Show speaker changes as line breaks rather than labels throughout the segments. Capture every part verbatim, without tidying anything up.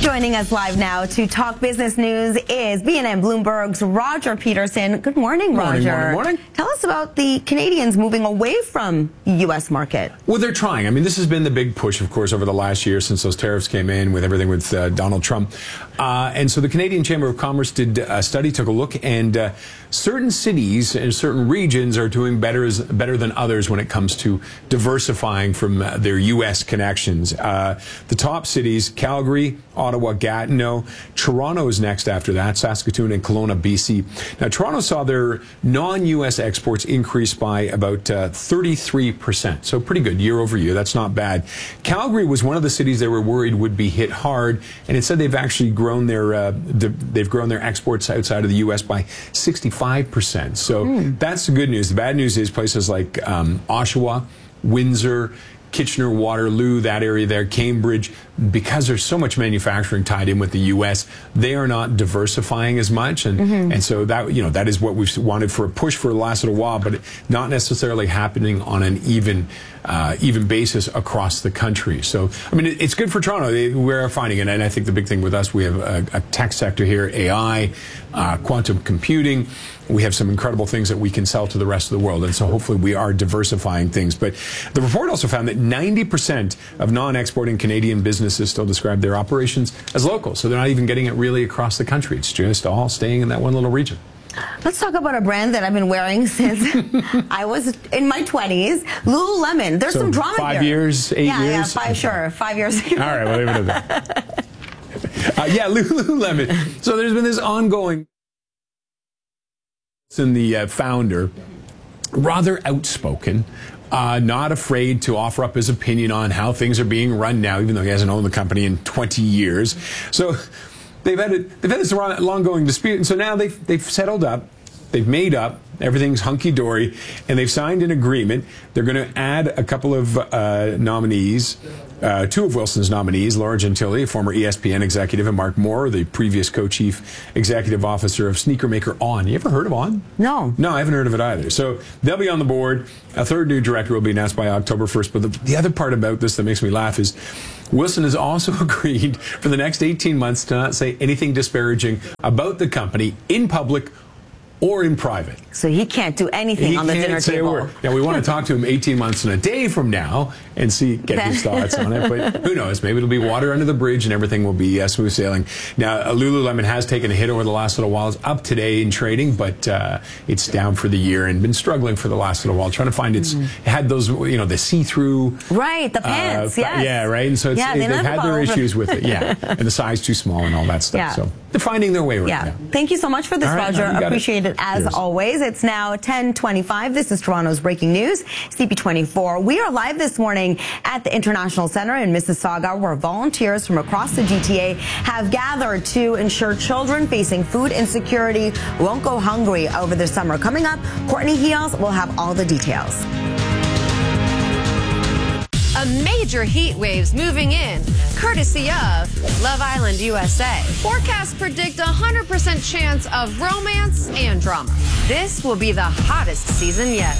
Joining us live now to talk business news is B N N Bloomberg's Roger Peterson. Good morning, Roger.
Morning, morning, morning.
Tell us about the Canadians moving away from the U S market.
Well, they're trying. I mean, this has been the big push, of course, over the last year since those tariffs came in with everything with uh, Donald Trump. Uh, and so the Canadian Chamber of Commerce did a study, took a look, and uh, certain cities and certain regions are doing better, as, better than others when it comes to diversifying from uh, their U S connections. Uh, the top cities, Calgary, Ottawa, Gatineau. Toronto is next after that, Saskatoon and Kelowna, B C. Now, Toronto saw their non-U S exports increase by about uh, thirty-three percent. So pretty good year over year. That's not bad. Calgary was one of the cities they were worried would be hit hard, and instead they've actually grown their uh, they've grown their exports outside of the U S by sixty-five percent. So mm. that's the good news. The bad news is places like um, Oshawa, Windsor, Kitchener, Waterloo, that area there, Cambridge, because there's so much manufacturing tied in with the U S, they are not diversifying as much, and mm-hmm. and so that you know that is what we've wanted for a push for the last little while, but not necessarily happening on an even uh, even basis across the country. So I mean, it's good for Toronto. We're finding it, and I think the big thing with us, we have a, a tech sector here, A I, uh, quantum computing. We have some incredible things that we can sell to the rest of the world, and so hopefully we are diversifying things. But the report also found that ninety percent of non-exporting Canadian businesses still describe their operations as local, so they're not even getting it really across the country. It's just all staying in that one little region.
Let's talk about a brand that I've been wearing since I was in my twenties, Lululemon. There's
so
some drama
five
here.
years, eight
yeah,
years?
Yeah, five, sure, five years ago.
All right, well, leave it at that. uh, yeah, Lululemon. So there's been this ongoing... And the uh, founder, rather outspoken, uh, not afraid to offer up his opinion on how things are being run now, even though he hasn't owned the company in twenty years. So they've had a, they've had this long-going dispute, and so now they've they've settled up, they've made up, everything's hunky-dory, and they've signed an agreement. They're going to add a couple of uh, nominees. Uh, two of Wilson's nominees, Laura Gentili, a former E S P N executive, and Mark Moore, the previous co-chief executive officer of sneaker maker On. You ever heard of On?
No.
No, I haven't heard of it either. So they'll be on the board. A third new director will be announced by October first. But the, the other part about this that makes me laugh is Wilson has also agreed for the next eighteen months to not say anything disparaging about the company in public or in private.
So he can't do anything
he
on the
can't
dinner
say
table.
A word. Now, we want to talk to him eighteen months and a day from now and see, get his thoughts on it. But who knows? Maybe it'll be water under the bridge and everything will be uh, smooth sailing. Now, uh, Lululemon has taken a hit over the last little while. It's up today in trading, but uh, it's down for the year and been struggling for the last little while, trying to find its, mm-hmm. it had those, you know, the see-through.
Right, the pants,
uh,
yes.
Yeah, right. And so it's,
yeah,
it,
they
they've had their issues with it. Yeah. And the size too small and all that stuff.
Yeah.
So they're finding their way right
yeah.
now.
Thank you so much for this,
right,
Roger.
no,
Appreciate it, it as
Cheers.
always. It's now ten twenty-five. This is Toronto's breaking news, C P twenty-four. We are live this morning at the International Center in Mississauga, where volunteers from across the G T A have gathered to ensure children facing food insecurity won't go hungry over the summer. Coming up, Courtney Heels will have all the details.
A major heat wave's moving in, courtesy of Love Island U S A. Forecasts predict a one hundred percent chance of romance and drama. This will be the hottest season yet.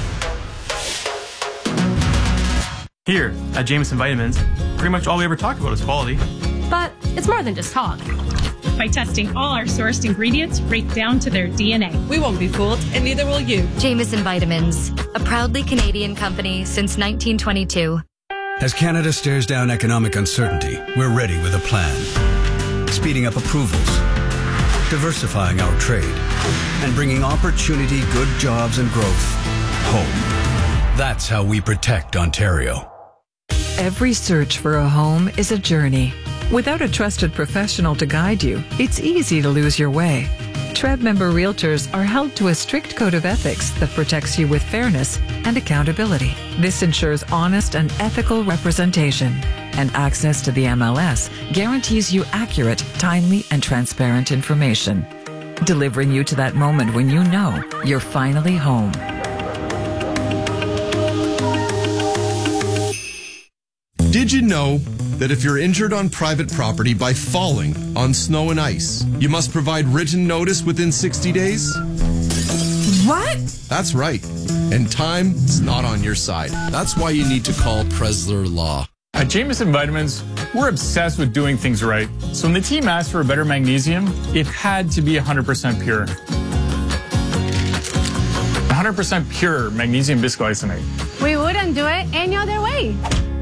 Here, at Jameson Vitamins, pretty much all we ever talk about is quality.
But it's more than just talk.
By testing all our sourced ingredients right down to their D N A.
We won't be fooled, and neither will you.
Jameson Vitamins, a proudly Canadian company since nineteen twenty-two.
As Canada stares down economic uncertainty, we're ready with a plan. Speeding up approvals, diversifying our trade, and bringing opportunity, good jobs, and growth home. That's how we protect Ontario.
Every search for a home is a journey. Without a trusted professional to guide you, it's easy to lose your way. T R E B member realtors are held to a strict code of ethics that protects you with fairness and accountability. This ensures honest and ethical representation. And access to the M L S guarantees you accurate, timely, and transparent information, delivering you to that moment when you know you're finally home.
Did you know that if you're injured on private property by falling on snow and ice, you must provide written notice within sixty days?
What?
That's right. And time is not on your side. That's why you need to call Presler Law.
At Jameson Vitamins, we're obsessed with doing things right. So when the team asked for a better magnesium, it had to be one hundred percent pure. one hundred percent pure magnesium bisglycinate.
We wouldn't do it any other way.